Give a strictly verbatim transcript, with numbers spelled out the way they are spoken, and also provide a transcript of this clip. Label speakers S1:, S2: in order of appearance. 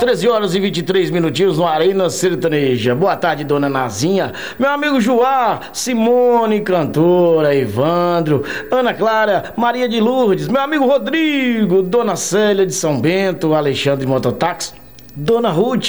S1: treze horas e vinte e três minutinhos no Arena Sertaneja. Boa tarde, dona Nazinha. Meu amigo Joá, Simone, cantora, Evandro, Ana Clara, Maria de Lourdes, meu amigo Rodrigo, dona Célia de São Bento, Alexandre Mototáxi, dona Ruth,